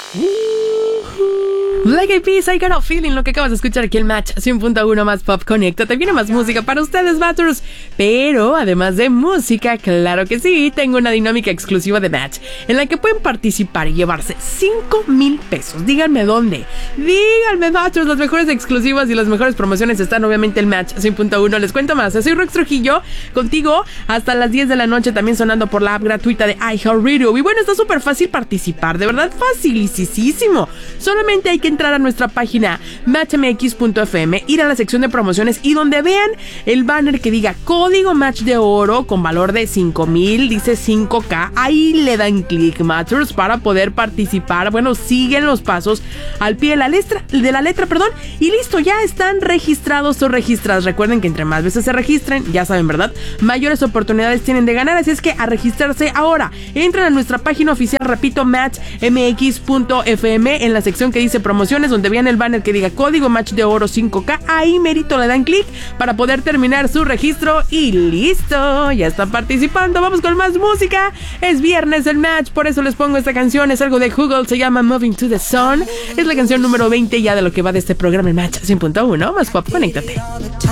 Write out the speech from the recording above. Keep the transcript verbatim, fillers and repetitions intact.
Black Eyed Peas, I Got a Feeling, lo que acabas de escuchar aquí el Match cien punto uno más Pop Conéctate. Viene más música para ustedes, Batters. Pero además de música, claro que sí, tengo una dinámica exclusiva de Match en la que pueden participar y llevarse cinco mil pesos. Díganme dónde. Díganme, Batters, las mejores exclusivas y las mejores promociones están obviamente el Match cien punto uno. Les cuento más. Soy Rox Trujillo, contigo hasta las diez de la noche, también sonando por la app gratuita de iHeartRadio. Y bueno, está súper fácil participar, de verdad facilísimo. Solamente hay que entrar a nuestra página match m x punto f m, ir a la sección de promociones y donde vean el banner que diga código Match de oro con valor de cinco mil, dice cinco K, ahí le dan click, Matchers, para poder participar. Bueno, siguen los pasos al pie de la letra, de la letra, perdón, y listo, ya están registrados o registradas. Recuerden que entre más veces se registren, ya saben, ¿verdad?, mayores oportunidades tienen de ganar, así es que a registrarse ahora. Entren a nuestra página oficial, repito, match m x punto f m, en la sección que dice promociones, donde vean el banner que diga código Match de oro cinco K, ahí merito le dan clic para poder terminar su registro y listo, ya están participando. Vamos con más música, es viernes el Match, por eso les pongo esta canción, es algo de Google, se llama Moving to the Sun, es la canción número veinte ya de lo que va de este programa, el Match cien punto uno más Pop Conéctate.